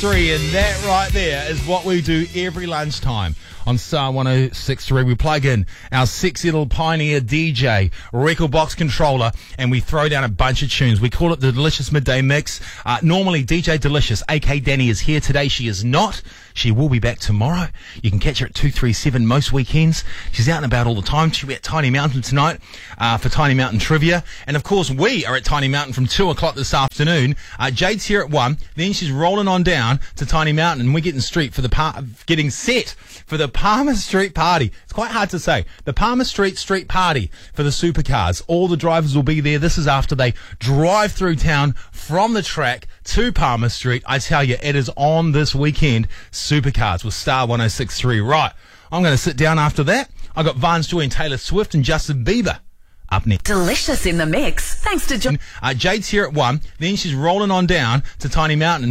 1063, and that right there is what we do every lunchtime on Star 1063. We plug in our sexy little Pioneer DJ record box controller and we throw down a bunch of tunes. We call it the Delicious Midday Mix. Normally DJ Delicious, aka Danny, is here today. She is not. She will be back tomorrow. You can catch her at 237 most weekends. She's out and about all the time. She'll be at Tiny Mountain tonight for Tiny Mountain Trivia. And of course, we are at Tiny Mountain from 2 o'clock this afternoon. Jade's here at 1. Then she's rolling on down to Tiny Mountain and we're getting set for the Palmer Street Party. It's quite hard to say. The Palmer Street Party for the supercars. All the drivers will be there. This is after they drive through town from the track to Palmer Street. I tell you, it is on this weekend. Supercars with Star 1063. Right, I'm going to sit down after that. I've got Vance Joy and Taylor Swift and Justin Bieber up next. Delicious in the mix. Thanks to John. Jade's here at 1. Then she's rolling on down to Tiny Mountain.